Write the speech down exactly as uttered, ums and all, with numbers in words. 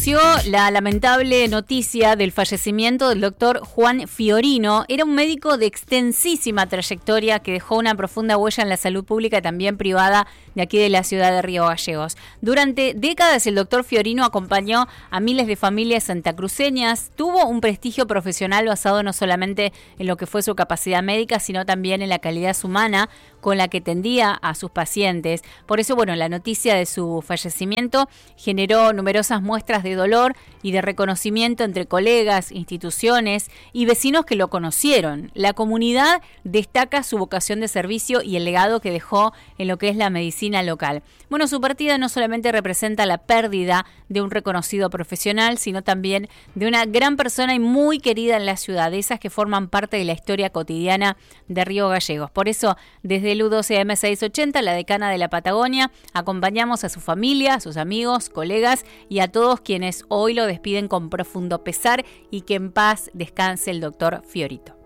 La lamentable noticia del fallecimiento del doctor Juan Fiorino. Era un médico de extensísima trayectoria que dejó una profunda huella en la salud pública y también privada de aquí de la ciudad de Río Gallegos. Durante décadas el doctor Fiorino acompañó a miles de familias santacruceñas, tuvo un prestigio profesional basado no solamente en lo que fue su capacidad médica, sino también en la calidad humana con la que atendía a sus pacientes. Por eso, bueno, la noticia de su fallecimiento generó numerosas muestras de dolor y de reconocimiento entre colegas, instituciones y vecinos que lo conocieron. La comunidad destaca su vocación de servicio y el legado que dejó en lo que es la medicina local. Bueno, su partida no solamente representa la pérdida de un reconocido profesional, sino también de una gran persona y muy querida en la ciudad, de esas que forman parte de la historia cotidiana de Río Gallegos. Por eso, desde el U doce A M seiscientos ochenta, la decana de la Patagonia, acompañamos a su familia, a sus amigos, colegas y a todos quienes hoy lo despiden con profundo pesar, y que en paz descanse el doctor Fiorito.